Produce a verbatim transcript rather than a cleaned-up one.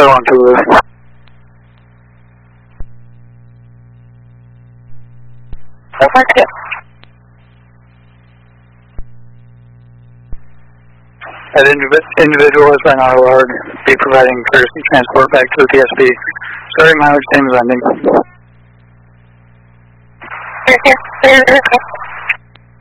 Go on Tulu. Over two. That individual is by not allowed to be providing courtesy transport back to the P S B. Starting mileage, same as ending. Here, here, here, here.